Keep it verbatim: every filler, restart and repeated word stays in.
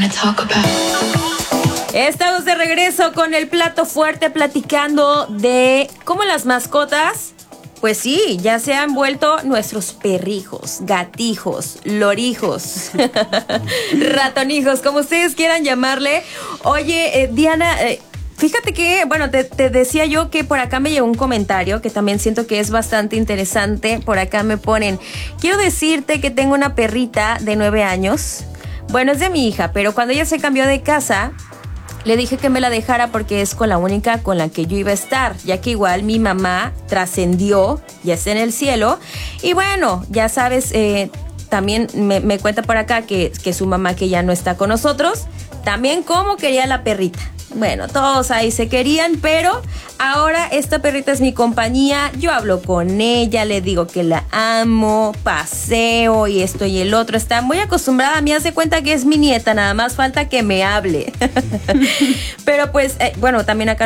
Estamos de regreso con el plato fuerte platicando de cómo las mascotas, pues sí, ya se han vuelto nuestros perrijos, gatijos, lorijos, ratonijos, como ustedes quieran llamarle. Oye, eh, Diana, eh, fíjate que, bueno, te, te decía yo que por acá me llegó un comentario que también siento que es bastante interesante. Por acá me ponen, quiero decirte que tengo una perrita de nueve años. Bueno, es de mi hija, pero cuando ella se cambió de casa, le dije que me la dejara porque es con la única con la que yo iba a estar, ya que igual mi mamá trascendió, ya está en el cielo. Y bueno, ya sabes, eh, también me, me cuenta por acá que, que su mamá, que ya no está con nosotros, también como quería la perrita. Bueno, todos ahí se querían, pero ahora esta perrita es mi compañía. Yo hablo con ella, le digo que la amo, paseo y esto y el otro. Está muy acostumbrada, me hace cuenta que es mi nieta, nada más falta que me hable. Pero pues, eh, bueno, también acá